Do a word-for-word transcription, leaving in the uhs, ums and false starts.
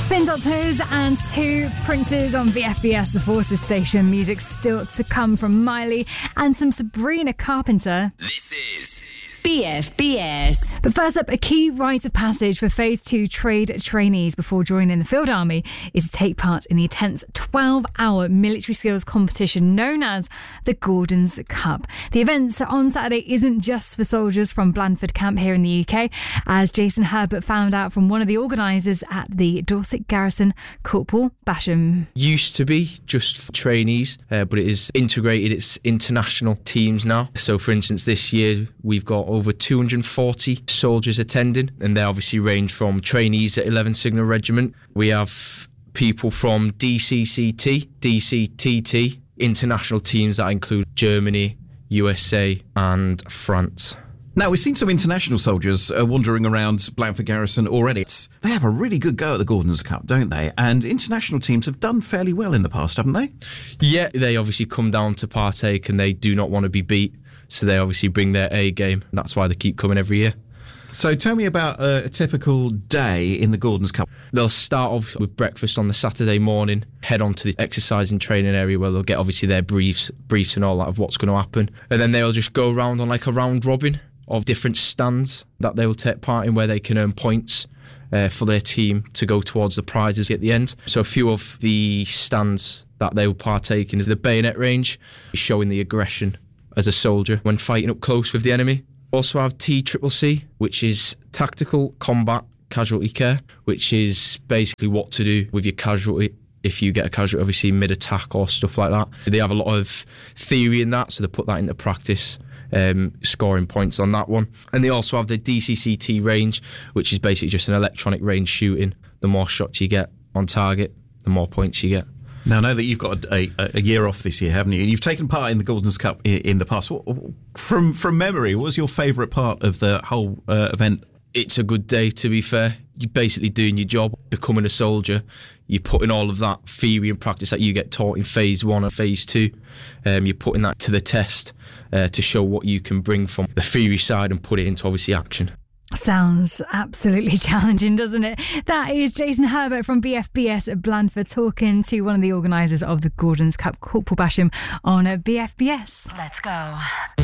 Spin Doctors and Two Princes on V F B S, the Forces Station. Music still to come from Miley and some Sabrina Carpenter. This is B F B S. But first up, a key rite of passage for Phase two trade trainees before joining the Field Army is to take part in the intense twelve-hour military skills competition known as the Gordon's Cup. The event on Saturday isn't just for soldiers from Blandford Camp here in the U K, as Jason Herbert found out from one of the organisers at the Dorset Garrison, Corporal Basham. Used to be just for trainees, uh, but it is integrated. It's international teams now. So, for instance, this year we've got over two hundred forty soldiers attending, and they obviously range from trainees at eleventh Signal Regiment. We have people from D C C T, D C T T, international teams that include Germany, U S A and France. Now, we've seen some international soldiers uh, wandering around Blandford Garrison already. It's, they have a really good go at the Gordon's Cup, don't they? And international teams have done fairly well in the past, haven't they? Yeah, they obviously come down to partake and they do not want to be beat. So they obviously bring their A game. And that's why they keep coming every year. So tell me about a, a typical day in the Gordon's Cup. They'll start off with breakfast on the Saturday morning, head on to the exercise and training area where they'll get obviously their briefs, briefs and all that of what's going to happen. And then they'll just go around on like a round robin of different stands that they will take part in where they can earn points uh, for their team to go towards the prizes at the end. So a few of the stands that they will partake in is the bayonet range, showing the aggression as a soldier when fighting up close with the enemy. Also have T C C C, which is Tactical Combat Casualty Care, which is basically what to do with your casualty if you get a casualty, obviously mid-attack or stuff like that. They have a lot of theory in that, so they put that into practice, um, scoring points on that one. And they also have the D C C T range, which is basically just an electronic range shooting. The more shots you get on target, the more points you get. Now, I know that you've got a, a, a year off this year, haven't you? And you've taken part in the Gordon's Cup in, in the past. What, from from memory, what was your favourite part of the whole uh, event? It's a good day, to be fair. You're basically doing your job, becoming a soldier. You're putting all of that theory and practice that you get taught in phase one and phase two. Um, you're putting that to the test uh, to show what you can bring from the theory side and put it into obviously action. Sounds absolutely challenging, doesn't it? That is Jason Herbert from B F B S at Blandford talking to one of the organisers of the Gordon's Cup, Corporal Basham, on B F B S. Let's go.